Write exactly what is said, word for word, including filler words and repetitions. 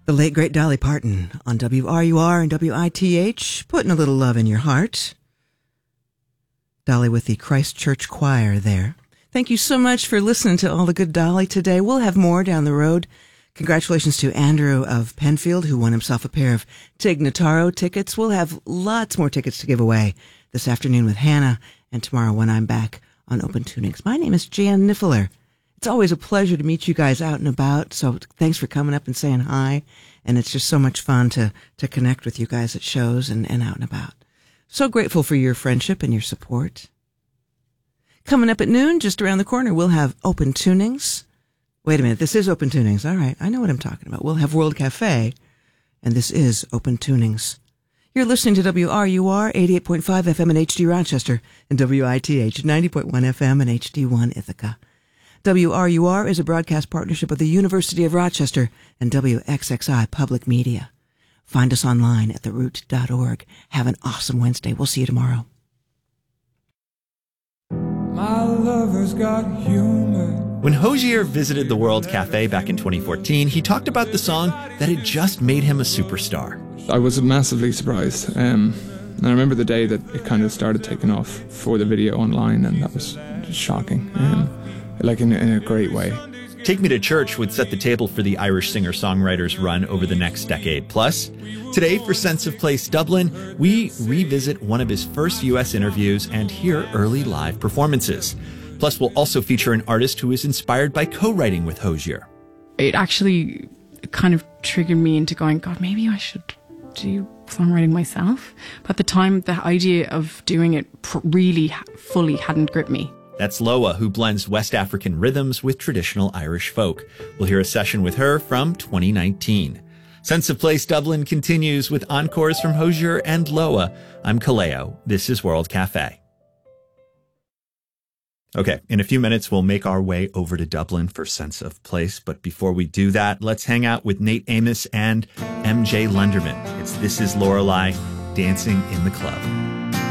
The late, great Dolly Parton on W R U R and W I T H, putting a little love in your heart. Dolly with the Christ Church Choir there. Thank you so much for listening to all the good Dolly today. We'll have more down the road. Congratulations to Andrew of Penfield, who won himself a pair of Tig Notaro tickets. We'll have lots more tickets to give away this afternoon with Hannah and tomorrow when I'm back on Open Tunings. My name is Jan Niffler. It's always a pleasure to meet you guys out and about, so thanks for coming up and saying hi. And it's just so much fun to to connect with you guys at shows and, and out and about. So grateful for your friendship and your support. Coming up at noon, just around the corner, we'll have Open Tunings. Wait a minute, this is Open Tunings. All right, I know what I'm talking about. We'll have World Cafe, and this is Open Tunings. You're listening to W R U R, eighty-eight point five F M in H D Rochester, and W I T H, ninety point one F M in H D one Ithaca. W R U R is a broadcast partnership of the University of Rochester and W X X I Public Media. Find us online at the root dot org. Have an awesome Wednesday. We'll see you tomorrow. My lover's got humor. When Hozier visited the World Cafe back in twenty fourteen, he talked about the song that had just made him a superstar. I was massively surprised. Um, and I remember the day that it kind of started taking off for the video online, and that was just shocking. Um, like in, in a great way. Take Me to Church would set the table for the Irish singer-songwriter's run over the next decade. Plus, today for Sense of Place Dublin, we revisit one of his first U S interviews and hear early live performances. Plus, we'll also feature an artist who is inspired by co-writing with Hozier. It actually kind of triggered me into going, God, maybe I should do songwriting myself. But at the time, the idea of doing it really fully hadn't gripped me. That's Loa, who blends West African rhythms with traditional Irish folk. We'll hear a session with her from twenty nineteen. Sense of Place Dublin continues with encores from Hozier and Loa. I'm Kaleo. This is World Cafe. Okay, in a few minutes, we'll make our way over to Dublin for Sense of Place. But before we do that, let's hang out with Nate Amos and M J Lenderman. It's This Is Lorelei, Dancing in the Club.